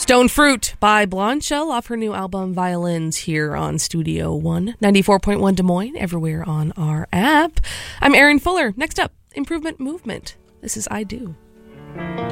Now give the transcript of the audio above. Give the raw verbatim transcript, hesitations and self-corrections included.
Stone Fruit by Blonde Shell off her new album Violins here on Studio One, ninety-four point one Des Moines, everywhere on our app. I'm Erin Fuller. Next up, Improvement Movement. This is I Do.